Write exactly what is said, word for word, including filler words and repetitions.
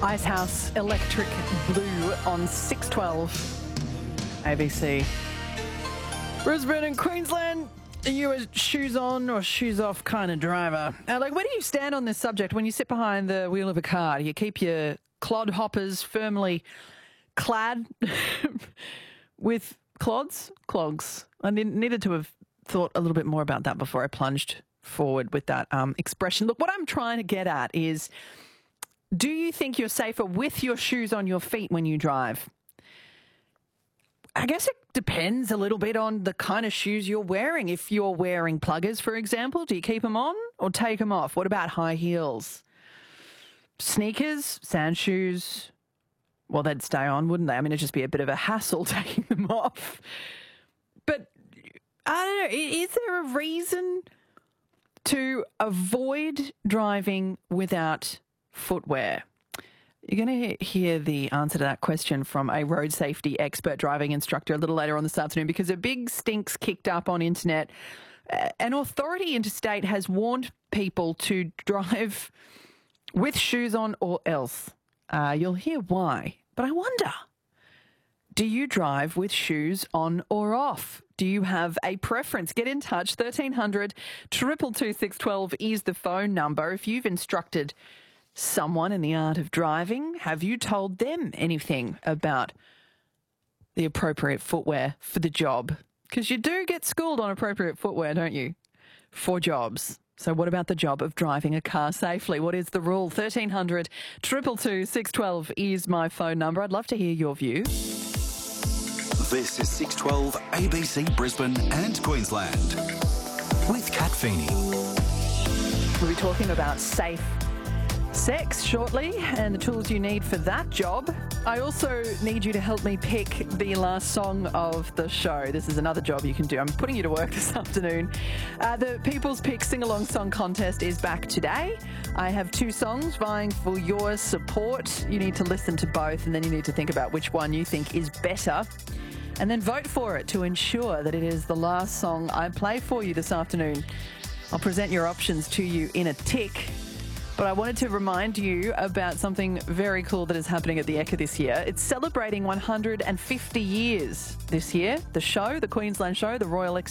Icehouse, Electric Blue on six twelve A B C. Brisbane and Queensland, are you a shoes on or shoes off kind of driver? Uh, like, where do you stand on this subject when you sit behind the wheel of a car? Do you keep your clodhoppers firmly clad with clods? Clogs. I needed to have thought a little bit more about that before I plunged forward with that um, expression. Look, what I'm trying to get at is, do you think you're safer with your shoes on your feet when you drive? I guess it depends a little bit on the kind of shoes you're wearing. If you're wearing pluggers, for example, do you keep them on or take them off? What about high heels? Sneakers, sand shoes, well, they'd stay on, wouldn't they? I mean, it'd just be a bit of a hassle taking them off. But I don't know, is there a reason to avoid driving without footwear? You're going to hear the answer to that question from a road safety expert driving instructor a little later on this afternoon, because a big stink's kicked up on internet. An authority interstate has warned people to drive with shoes on or else. Uh, you'll hear why. But I wonder, do you drive with shoes on or off? Do you have a preference? Get in touch. thirteen hundred, two two two, six one two is the phone number. If you've instructed someone in the art of driving, have you told them anything about the appropriate footwear for the job? Because you do get schooled on appropriate footwear, don't you, for jobs. So what about the job of driving a car safely? What is the rule? thirteen hundred, two two two, six one two is my phone number. I'd love to hear your view. This is six twelve A B C Brisbane and Queensland with Kat Feeney. We'll be talking about safe sex shortly and the tools you need for that job. I also need you to help me pick the last song of the show. This is another job you can do. I'm putting you to work this afternoon. Uh, the People's Pick Sing-Along Song Contest is back today. I have two songs vying for your support. You need to listen to both, and then you need to think about which one you think is better, and then vote for it to ensure that it is the last song I play for you this afternoon. I'll present your options to you in a tick. But I wanted to remind you about something very cool that is happening at the Ekka this year. It's celebrating one hundred fifty years this year. The show, the Queensland show, the Royal X